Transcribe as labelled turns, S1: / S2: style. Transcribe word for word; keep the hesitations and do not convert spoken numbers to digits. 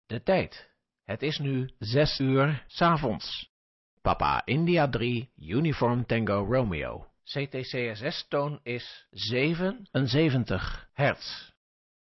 S1: De tijd. Het is nu zes uur 's avonds. Papa India drie, Uniform Tango Romeo. C T C S S-toon is zevenenzeventig hertz.